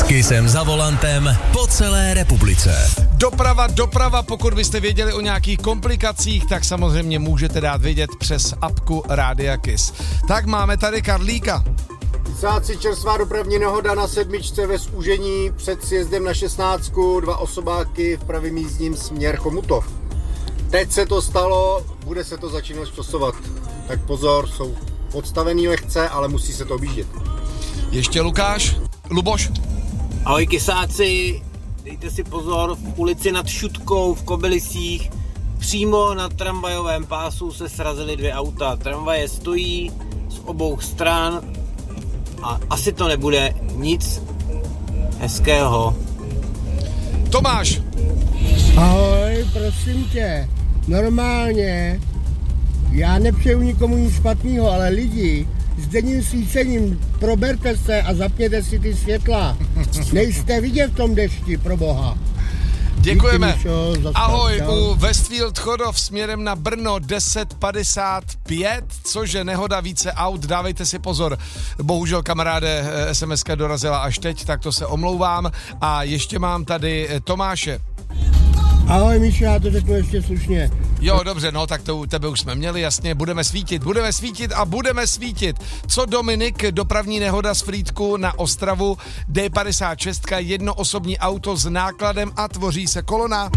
Kissem za volantem po celé republice. Doprava, pokud byste věděli o nějakých komplikacích, tak samozřejmě můžete dát vědět přes apku Rádia Kiss. Tak máme tady Karlíka. Sáci čerstvá dopravní nehoda na 7 ve zúžení před sjezdem na 16, 2 osobáky v pravým jízdním směr Chomutov. Teď se to stalo, bude se to začínat časovat. Tak pozor, jsou podstavený lehce, ale musí se to objíždět. Ještě Luboš. Ahoj kysáci, dejte si pozor, v ulici nad Šutkou v Kobylisích přímo na tramvajovém pásu se srazily 2 auta. Tramvaje stojí z obou stran a asi to nebude nic hezkého. Tomáš. Ahoj, prosím tě, normálně, já nepřeju nikomu nic špatného, ale lidi, s denním svícením proberte se a zapněte si ty světla. Nejste vidět v tom dešti, pro boha. Děkujeme. Ahoj, u Westfield Chodov směrem na Brno 10:55, což je nehoda, více aut, dávejte si pozor. Bohužel, kamaráde, SMS-ka dorazila až teď, tak to se omlouvám. A ještě mám tady Tomáše. Ahoj Míši, já to řeknu ještě slušně. Jo, dobře, no tak to u tebe už jsme měli, jasně, budeme svítit. Co Dominik, dopravní nehoda z Frýdku na Ostravu, D56, jednoosobní auto s nákladem a tvoří se kolona.